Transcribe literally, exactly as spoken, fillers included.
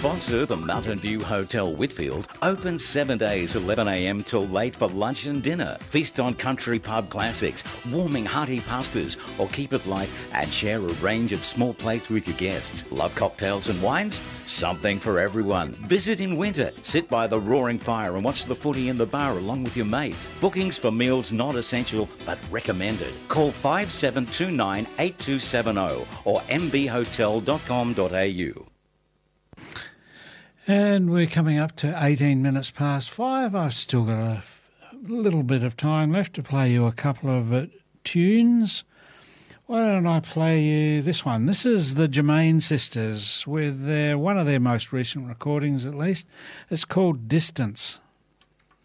sponsor, the Mountain View Hotel Whitfield, open seven days, eleven a m till late for lunch and dinner. Feast on country pub classics, warming hearty pastas, or keep it light and share a range of small plates with your guests. Love cocktails and wines? Something for everyone. Visit in winter, sit by the roaring fire and watch the footy in the bar along with your mates. Bookings for meals not essential but recommended. Call five seven two nine, eight two seven zero or m b hotel dot com dot a u. And we're coming up to eighteen minutes past five. I've still got a little bit of time left to play you a couple of uh, tunes. Why don't I play you this one? This is the Germain Sisters with their, one of their most recent recordings at least. It's called Distance.